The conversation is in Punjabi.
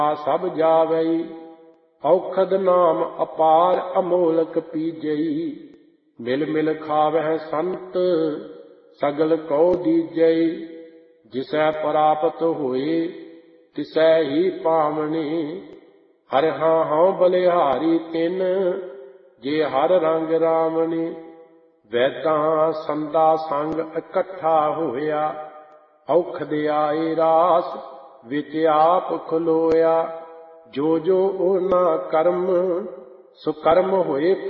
ਸਭ ਜਾਵਈ। ਔਖਦ ਨਾਮ ਅਪਾਰ ਅਮੋਲਕ ਪੀਜਈ। ਮਿਲ ਮਿਲ ਖਾਵਹਿ ਸੰਤ ਸਗਲ ਕਉ ਦੀਜਈ। ਜਿਸੈ ਪ੍ਰਾਪਤ ਹੋਏ ਤਿਸੈ ਹੀ ਪਾਵਣੀ। ਹਰਿ ਹਉ ਬਲਿਹਾਰੀ ਤਿਨ ਜੇ ਹਰ ਰੰਗ ਰਾਵਣੀ। ਵੈਦਾਂ ਸੰਦਾ ਸੰਗ ਇਕੱਠਾ ਹੋਇਆ। ਔਖਦ ਆਏ ਰਾਸ ਵਿੱਚ ਆਪ ਖਲੋਇਆ। ਜੋ ਜੋ ਉਹਨਾਂ ਕਰਮ ਸੁਕਰਮ ਹੋਏ